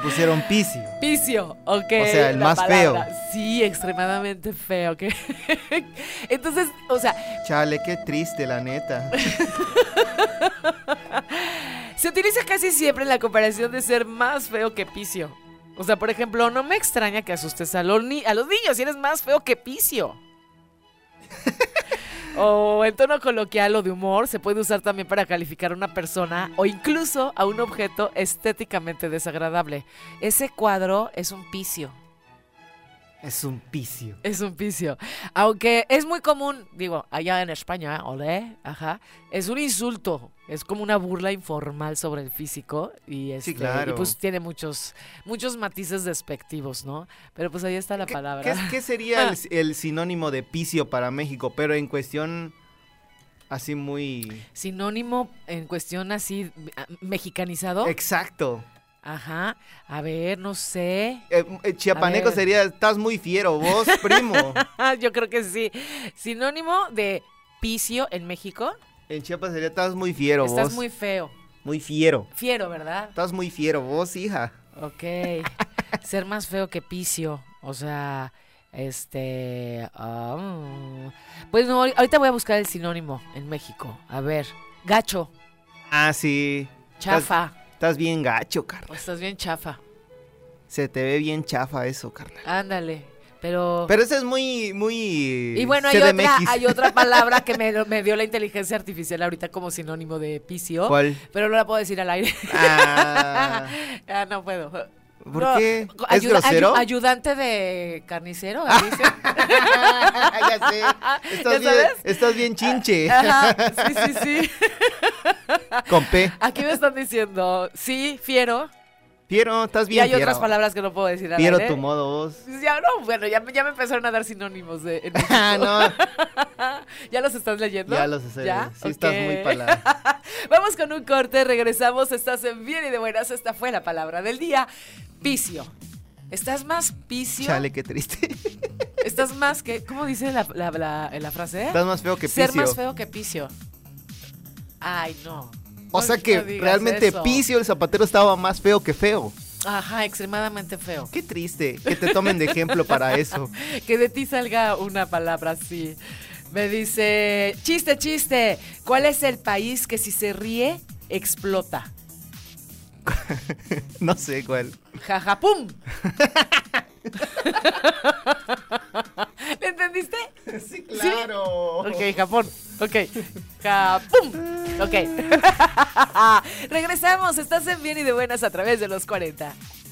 pusieron picio. Picio, ok. O sea, el más palabra. feo. Sí, extremadamente feo, ok. Entonces, o sea, Chale, qué triste, la neta. se utiliza casi siempre en la comparación de ser más feo que picio. O sea, por ejemplo, no me extraña que asustes a los niños si eres más feo que picio. O en tono coloquial o de humor, se puede usar también para calificar a una persona o incluso a un objeto estéticamente desagradable. Ese cuadro es un picio. Es un picio. Es un picio. Aunque es muy común, digo, allá en España, olé, ajá, es un insulto. Es como una burla informal sobre el físico. Y Sí, claro. y pues tiene muchos matices despectivos, ¿no? Pero pues ahí está la palabra. ¿Qué sería el sinónimo de picio para México? Pero en cuestión así muy... Sinónimo en cuestión así, mexicanizado. Exacto. Ajá. A ver, no sé. Chiapaneco A ver. sería, estás muy fiero, vos, primo. Yo creo que sí. Sinónimo de picio en México. En Chiapas sería, estás muy fiero, Estás vos. muy feo. Muy fiero. Fiero, ¿verdad? Estás muy fiero, vos, hija. Ok. Ser más feo que picio. O sea, pues no, ahorita voy a buscar el sinónimo en México. A ver. Gacho. Ah, sí. Chafa. Estás bien gacho, carnal. Estás bien chafa. Se te ve bien chafa eso, carnal. Ándale. Pero ese es muy y bueno, CDMX. hay otra palabra que me dio la inteligencia artificial ahorita como sinónimo de picio. ¿Cuál? Pero no la puedo decir al aire. Ah, No puedo. ¿por No, qué? ¿Es grosero? Ayudante de carnicero, dice. Ya sé. ¿Ya sabes? Estás bien chinche. Ajá, sí. Con P. Aquí me están diciendo, sí, fiero. Fiero, estás Y bien hay fiero. otras palabras que no puedo decir al Fiero aire. tu modo, vos. Ya no, bueno, ya me empezaron a dar sinónimos de en México. No, ¿Ya los estás leyendo? ya lo sé. ¿Ya? Sí, estás muy Ok. palada. Vamos con un corte, regresamos. Estás en Bien y de Buenas. Esta fue la palabra del día. Picio. ¿Estás más picio? Chale, qué triste. ¿Estás más que... ¿Cómo dice la frase? Estás más feo que picio. Ser más feo que picio. Ay, no. O sea que No digas realmente eso. Picio el zapatero estaba más feo que feo. Ajá, extremadamente feo. Qué triste que te tomen de ejemplo para eso. Que de ti salga una palabra así. Me dice, chiste, ¿cuál es el país que si se ríe, explota? No sé cuál. Jajapum. ¿Le entendiste? Sí, claro. Ok, Japón. Ok. Japón. Ok. Regresamos. Estás en Bien y de Buenas a través de los 40.